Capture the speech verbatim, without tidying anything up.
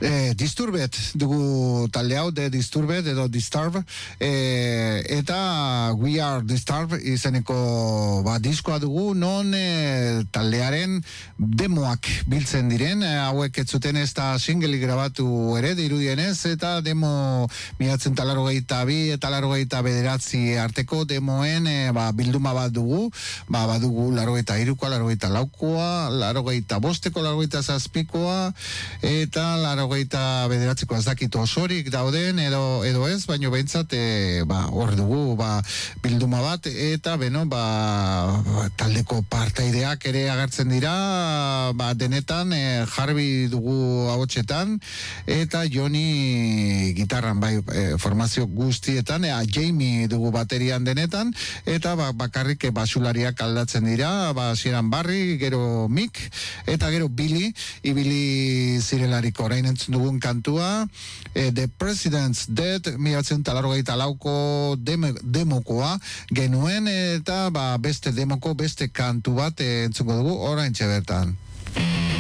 E, Disturbed dugu talde hau, de Disturbed edo Disturb, e, eta We Are Disturb izeneko ba, diskoa dugu, non e, taldearen demoak biltzen diren, e, hauek ez zuten ez da single grabatu ere dirudienez, eta demo miratzen talaro gehieta bi eta laro gehieta bederatzi arteko demoen e, ba, bilduma bat dugu, ba, badugu laro gehieta irukoa, laro gehieta laukoa, laro gehieta bosteko, laro gehieta zazpikoa, eta laro gehieta bederatziko ez dakit osorik dauden edo, edo ez, baino behintzat e, ba, hor dugu ba, bilduma bat, eta beno ba, taldeko partaideak ere agertzen dira, ba, denetan e, Jarbi dugu ahotsetan, eta Joni gitarran bai e, formazio guztietan, e, Jamie dugu baterian denetan, eta ba, bakarrik e, basulariak aldatzen dira, ba, hasieran Barry, gero Mick, eta gero Billy, ibili zirelarik orain entzun dugun kantua, eh, The President's Dead, miratzen talarrogeita lauko dem, demokoa genuen, eta ba, beste demoko, beste kantu bat eh, entzungo dugu orain txebertan.